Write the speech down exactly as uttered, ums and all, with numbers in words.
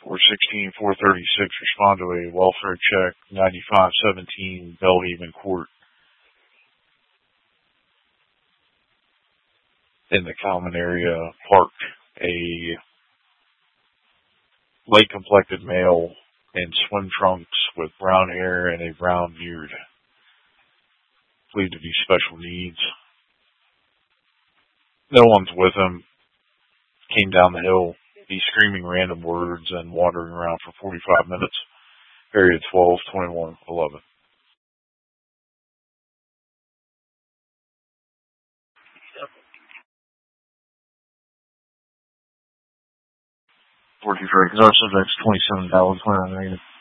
four sixteen, four thirty-six, respond to a welfare check, ninety-five seventeen Belhaven Court. In the common area, parked a light-complected male in swim trunks with brown hair and a brown beard. Believed to be special needs. No one's with him. Came down the hill. He's screaming random words and wandering around for forty-five minutes. Area twelve twenty-one eleven. fourteen for our subjects, twenty-seven dollars, twenty-nine